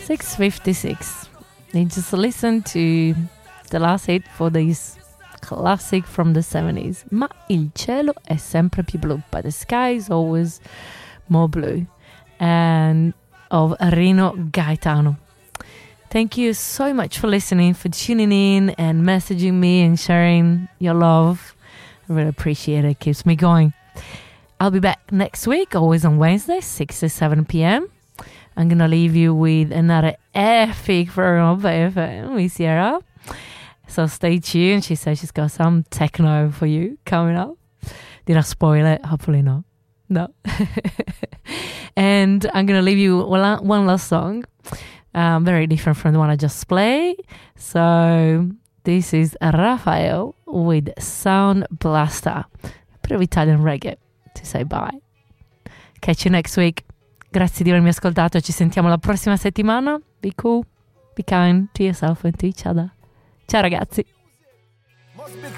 6:56. You just listen to the last hit for this classic from the 70s. Ma il cielo è sempre più blu, but the sky is always more blue. And of Rino Gaetano. Thank you so much for listening, for tuning in and messaging me and sharing your love. I really appreciate it. It keeps me going. I'll be back next week, always on Wednesday, 6 to 7 p.m. I'm going to leave you with another epic program by FM with Sierra. So stay tuned. She says she's got some techno for you coming up. Did I spoil it? Hopefully not. No. And I'm going to leave you one last song. Very different from the one I just played. So this is Rafael with Sound Blaster. A bit of Italian reggae to say bye. Catch you next week. Grazie di avermi ascoltato. Ci sentiamo la prossima settimana. Be cool, be kind to yourself and to each other. Ciao ragazzi.